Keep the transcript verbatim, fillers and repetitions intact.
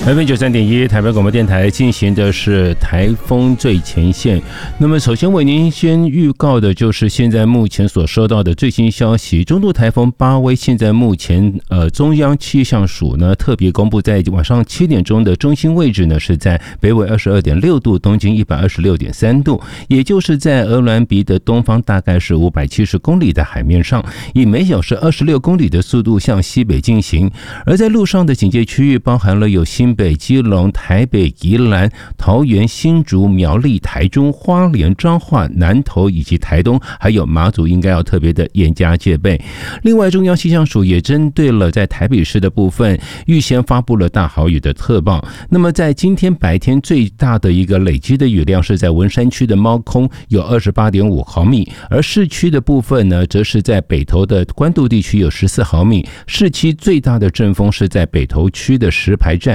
F M 九三点一台北广播电台进行的是台风最前线。那么首先为您先预告的就是现在目前所收到的最新消息，中度台风巴威现在目前呃中央气象署呢特别公布，在晚上七点钟的中心位置呢是在北纬二十二点六度，东经一百二十六点三度，也就是在鹅銮鼻的东方大概是五百七十公里的海面上，以每小时二十六公里的速度向西北进行。而在陆上的警戒区域包含了有新北、基隆、台北、宜兰、桃园、新竹、苗栗、台中、花莲、彰化、南投以及台东，还有马祖，应该要特别的严加戒备。另外，中央气象署也针对了在台北市的部分，预先发布了大豪雨的特报。那么在今天白天最大的一个累积的雨量是在文山区的猫空，有 二十八点五毫米，而市区的部分呢，则是在北投的关渡地区有十四毫米。市区最大的阵风是在北投区的石牌站。